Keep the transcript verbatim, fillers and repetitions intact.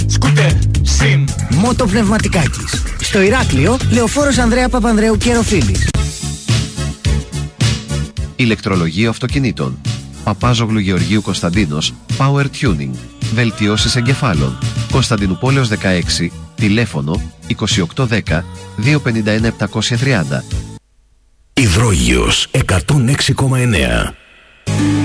σκούτερ, συν. Μότο Πνευματικάκης. Στο Ηράκλειο, Λεωφόρος Ανδρέα Παπανδρέου και Ροφίλης. Ηλεκτρολογείο αυτοκινήτων. Παπάζογλου Γεωργίου Κωνσταντίνος, Power Tuning. Βελτιώσεις εγκεφάλων. Κωνσταντινούπολεως δεκαέξι, τηλέφωνο είκοσι οκτώ δέκα διακόσια πενήντα ένα επτακόσια τριάντα. Υδρόγειος εκατόν έξι κόμμα εννέα.